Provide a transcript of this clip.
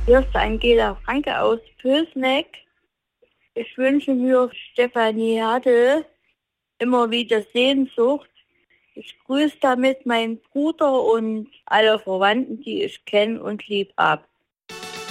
Hier ist Angela Franke aus Pößneck. Ich wünsche mir Stefanie Hertel immer wieder Sehnsucht. Ich grüße damit meinen Bruder und alle Verwandten, die ich kenne und lieb habe.